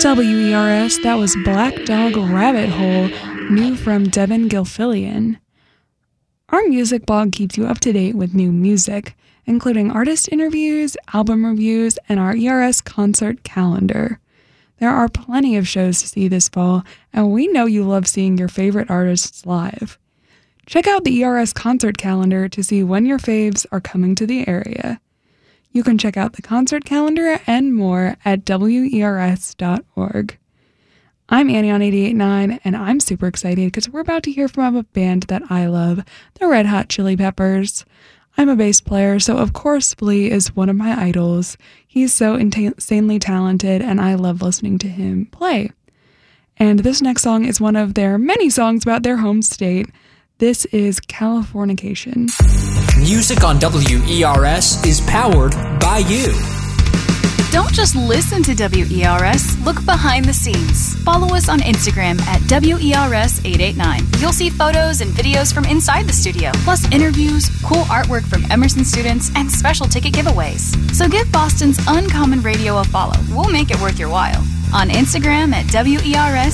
WERS, that was Black Dog Rabbit Hole, new from Devin Gilfillian. Our music blog keeps you up to date with new music, including artist interviews, album reviews, and our ERS concert calendar. There are plenty of shows to see this fall, and we know you love seeing your favorite artists live. Check out the ERS concert calendar to see when your faves are coming to the area. You can check out the concert calendar and more at WERS.org. I'm Annie on 88.9, and I'm super excited because we're about to hear from a band that I love, the Red Hot Chili Peppers. I'm a bass player, so of course Flea is one of my idols. He's so insanely talented, and I love listening to him play. And this next song is one of their many songs about their home state. This is Californication. Music on WERS is powered by you. Don't just listen to WERS, look behind the scenes. Follow us on Instagram at WERS889. You'll see photos and videos from inside the studio, plus interviews, cool artwork from Emerson students, and special ticket giveaways. So give Boston's Uncommon Radio a follow. We'll make it worth your while. On Instagram at WERS